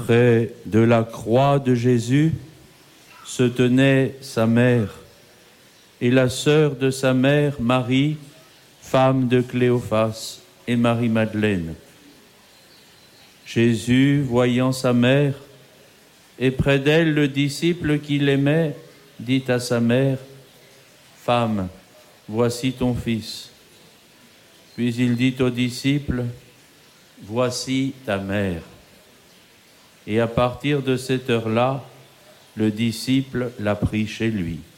Près de la croix de Jésus se tenait sa mère et la sœur de sa mère, Marie, femme de Cléophas, et Marie-Madeleine. Jésus, voyant sa mère, et près d'elle le disciple qu'il aimait, dit à sa mère, « Femme, voici ton fils. » Puis il dit au disciple, « Voici ta mère. » Et à partir de cette heure-là, le disciple l'a pris chez lui.